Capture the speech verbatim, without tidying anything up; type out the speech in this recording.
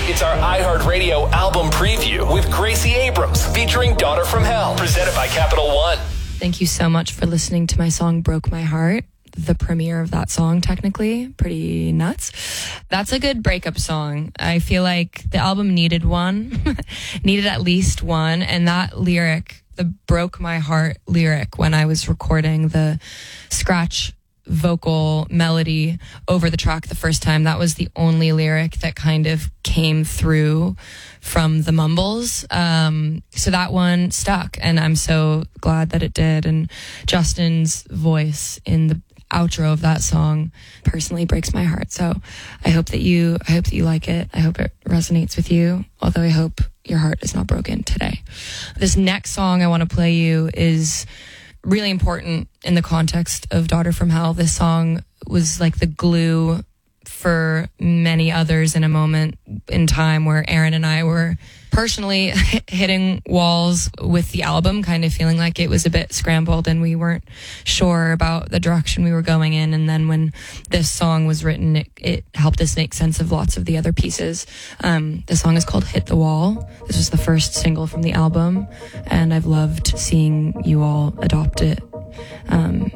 It's our iHeartRadio album preview with Gracie Abrams featuring Daughter from Hell, presented by Capital One. Thank you so much for listening to my song Broke My Heart. The premiere of that song, technically. Pretty nuts. That's a good breakup song. I feel like the album needed one, needed at least one. And that lyric, the Broke My Heart lyric, when I was recording the scratch vocal melody over the track the first time, that was the only lyric that kind of came through from the mumbles. Um, so that one stuck, and I'm so glad that it did. And Justin's voice in the outro of that song personally breaks my heart. So I hope that you I hope that you like it. I hope it resonates with you, although I hope your heart is not broken today. This next song I want to play you is really important in the context of Daughter from Hell. This song was like the glue for many others in a moment in time where Aaron and I were personally hitting walls with the album, kind of feeling like it was a bit scrambled and we weren't sure about the direction we were going in. And then when this song was written, it, it helped us make sense of lots of the other pieces. Um, the song is called Hit the Wall. This was the first single from the album, and I've loved seeing you all adopt it. Um,